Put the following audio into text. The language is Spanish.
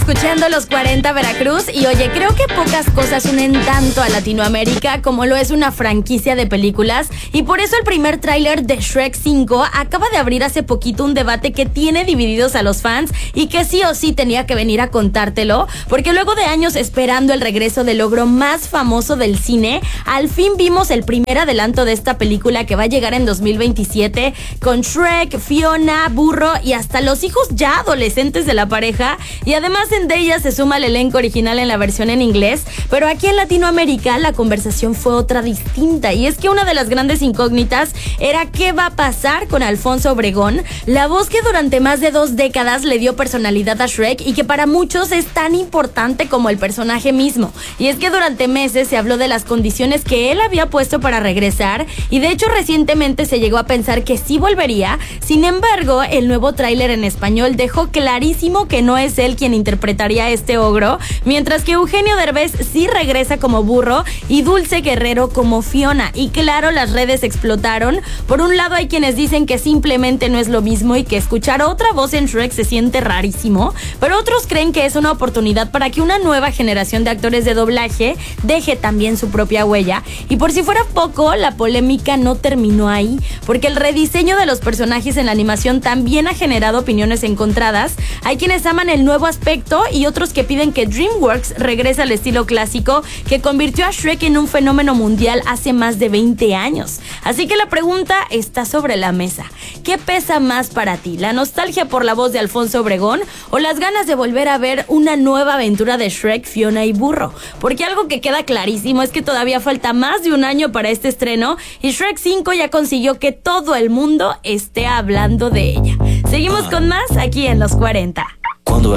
escuchando Los 40 Veracruz y oye, creo que pocas cosas unen tanto a Latinoamérica como lo es una franquicia de películas y por eso el primer tráiler de Shrek 5 acaba de abrir hace poquito un debate que tiene divididos a los fans y que sí o sí tenía que venir a contártelo porque luego de años esperando el regreso del ogro más famoso del cine, al fin vimos el primer adelanto de esta película que va a llegar en 2027 con Shrek, Fiona, Burro y hasta los hijos ya adolescentes de la pareja y además Zendaya se suma al elenco original en la versión en inglés, pero aquí en Latinoamérica la conversación fue otra distinta y es que una de las grandes incógnitas era qué va a pasar con Alfonso Obregón, la voz que durante más de 2 décadas le dio personalidad a Shrek y que para muchos es tan importante como el personaje mismo. Y es que durante meses se habló de las condiciones que él había puesto para regresar y de hecho recientemente se llegó a pensar que sí volvería. Sin embargo, el nuevo tráiler en español dejó clarísimo que no es él quien interpretaría a este ogro, mientras que Eugenio Derbez sí regresa como Burro y Dulce Guerrero como Fiona. Y claro, las redes explotaron. Por un lado hay quienes dicen que simplemente no es lo mismo y que escuchar otra voz en Shrek se siente rarísimo, pero otros creen que es una oportunidad para que una nueva generación de actores de doblaje deje también su propia huella. Y por si fuera poco, la polémica no terminó ahí, porque el rediseño de los personajes en la animación también ha generado opiniones encontradas. Hay quienes aman el nuevo aspecto y otros que piden que DreamWorks regrese al estilo clásico que convirtió a Shrek en un fenómeno mundial hace más de 20 años. Así que la pregunta está sobre la mesa. ¿Qué pesa más para ti? ¿La nostalgia por la voz de Alfonso Obregón o las ganas de volver a ver una nueva aventura de Shrek, Fiona y Burro? Porque algo que queda clarísimo es que todavía falta más de un año para este estreno y Shrek 5 ya consiguió que todo el mundo esté hablando de ella. Seguimos con más aquí en Los 40.